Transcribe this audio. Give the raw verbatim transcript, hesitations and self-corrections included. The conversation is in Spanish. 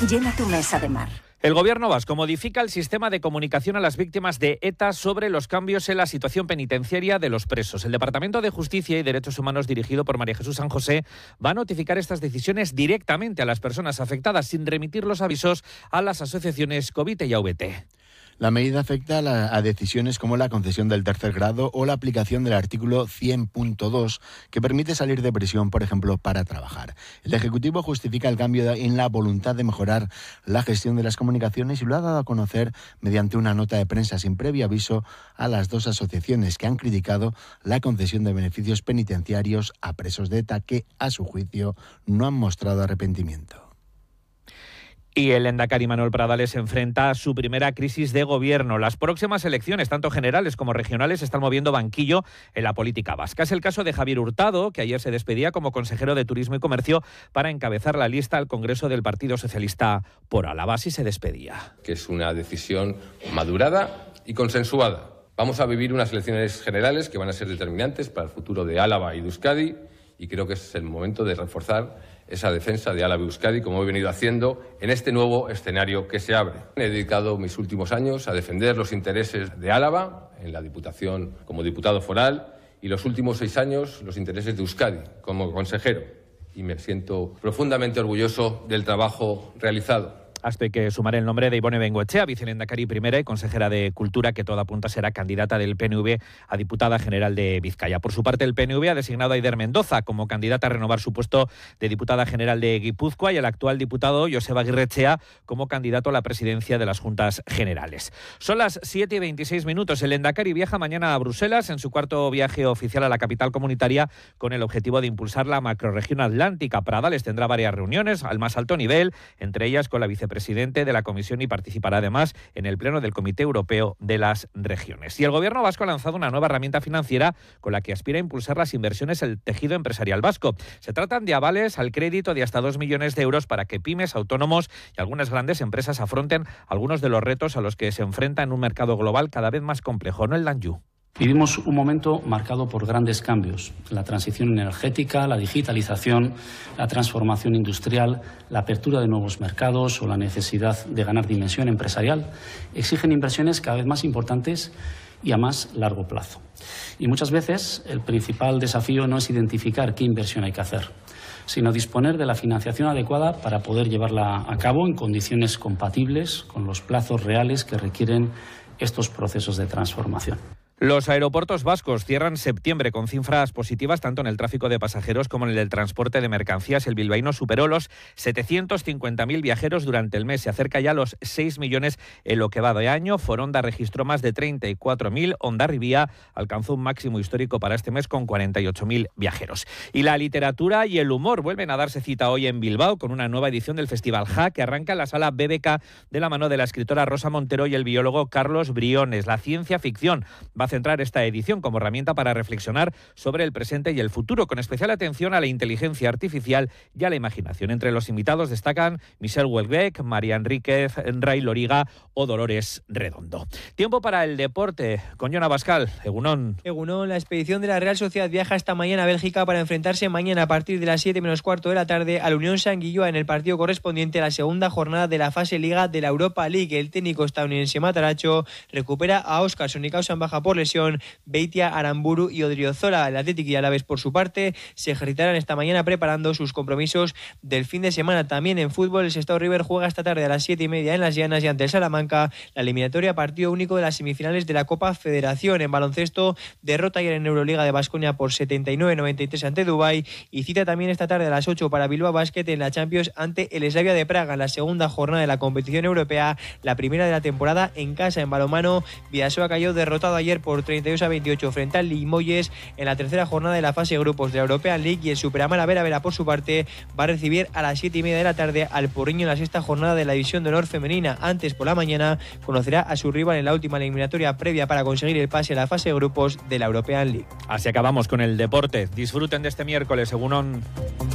Llena tu mesa de mar. El Gobierno vasco modifica el sistema de comunicación a las víctimas de ETA sobre los cambios en la situación penitenciaria de los presos. El Departamento de Justicia y Derechos Humanos, dirigido por María Jesús San José, va a notificar estas decisiones directamente a las personas afectadas, sin remitir los avisos a las asociaciones Covite y A V T. La medida afecta a, la, a decisiones como la concesión del tercer grado o la aplicación del artículo cien punto dos, que permite salir de prisión, por ejemplo, para trabajar. El Ejecutivo justifica el cambio en la voluntad de mejorar la gestión de las comunicaciones y lo ha dado a conocer mediante una nota de prensa sin previo aviso a las dos asociaciones que han criticado la concesión de beneficios penitenciarios a presos de ETA que, a su juicio, no han mostrado arrepentimiento. Y el lehendakari Manuel Pradales se enfrenta a su primera crisis de gobierno. Las próximas elecciones, tanto generales como regionales, están moviendo banquillo en la política vasca. Es el caso de Javier Hurtado, que ayer se despedía como consejero de Turismo y Comercio para encabezar la lista al Congreso del Partido Socialista por Álava. Así se despedía. Que es una decisión madurada y consensuada. Vamos a vivir unas elecciones generales que van a ser determinantes para el futuro de Álava y de Euskadi, y creo que es el momento de reforzar esa defensa de Álava y Euskadi, como he venido haciendo en este nuevo escenario que se abre. He dedicado mis últimos años a defender los intereses de Álava en la Diputación como diputado foral y los últimos seis años los intereses de Euskadi como consejero. Y me siento profundamente orgulloso del trabajo realizado. Hasta que sumaré el nombre de Ibone Bengoechea, vicelehendakari primera y consejera de Cultura, que toda apunta será candidata del P N V a diputada general de Vizcaya. Por su parte, el P N V ha designado a Aider Mendoza como candidata a renovar su puesto de diputada general de Guipúzcoa y al actual diputado Joseba Aguirrechea como candidato a la presidencia de las Juntas Generales. Son las siete y veintiséis minutos. El lehendakari viaja mañana a Bruselas en su cuarto viaje oficial a la capital comunitaria con el objetivo de impulsar la macrorregión atlántica. Pradales tendrá varias reuniones al más alto nivel, entre ellas con la vicepresidenta presidente de la Comisión, y participará además en el Pleno del Comité Europeo de las Regiones. Y el Gobierno vasco ha lanzado una nueva herramienta financiera con la que aspira a impulsar las inversiones en el tejido empresarial vasco. Se tratan de avales al crédito de hasta dos millones de euros para que pymes, autónomos y algunas grandes empresas afronten algunos de los retos a los que se enfrenta en un mercado global cada vez más complejo. ¿No, el Danju? Vivimos un momento marcado por grandes cambios: la transición energética, la digitalización, la transformación industrial, la apertura de nuevos mercados o la necesidad de ganar dimensión empresarial exigen inversiones cada vez más importantes y a más largo plazo. Y muchas veces el principal desafío no es identificar qué inversión hay que hacer, sino disponer de la financiación adecuada para poder llevarla a cabo en condiciones compatibles con los plazos reales que requieren estos procesos de transformación. Los aeropuertos vascos cierran septiembre con cifras positivas tanto en el tráfico de pasajeros como en el del transporte de mercancías. El bilbaíno superó los setecientos cincuenta mil viajeros durante el mes. Se acerca ya a los seis millones en lo que va de año. Foronda registró más de treinta y cuatro mil. Hondarribia alcanzó un máximo histórico para este mes con cuarenta y ocho mil viajeros. Y la literatura y el humor vuelven a darse cita hoy en Bilbao con una nueva edición del Festival J A, que arranca en la sala B B K de la mano de la escritora Rosa Montero y el biólogo Carlos Briones. La ciencia ficción va a centrar esta edición como herramienta para reflexionar sobre el presente y el futuro, con especial atención a la inteligencia artificial y a la imaginación. Entre los invitados destacan Michelle Houellebecq, María Enríquez, Ray Loriga o Dolores Redondo. Tiempo para el deporte con Jon Abascal. Egunon. Egunon, la expedición de la Real Sociedad viaja esta mañana a Bélgica para enfrentarse mañana a partir de las siete menos cuarto de la tarde a la Unión Sanguilloa en el partido correspondiente a la segunda jornada de la fase Liga de la Europa League. El técnico estadounidense Mataracho recupera a Óscar Sonicausan, baja por lesión, Beitia, Aramburu y Odriozola. El Athletic y Alavés, por su parte, se ejercitarán esta mañana preparando sus compromisos del fin de semana. También en fútbol, el Sestao River juega esta tarde a las siete y media en Las Llanas y ante el Salamanca la eliminatoria partido único de las semifinales de la Copa Federación. En baloncesto, derrota ayer en Euroliga de Baskonia por setenta y nueve noventa y tres ante Dubái, y cita también esta tarde a las ocho para Bilbao Basket en la Champions ante el Slavia de Praga en la segunda jornada de la competición europea, la primera de la temporada en casa. En balonmano, Bidasoa cayó derrotado ayer por treinta y dos a veintiocho frente al Limoges en la tercera jornada de la fase de grupos de la European League, y el Superamara Vera Vera, por su parte, va a recibir a las siete y media de la tarde al Porriño en la sexta jornada de la División de Honor femenina. Antes, por la mañana, conocerá a su rival en la última eliminatoria previa para conseguir el pase a la fase de grupos de la European League. Así acabamos con el deporte. Disfruten de este miércoles, Egunon.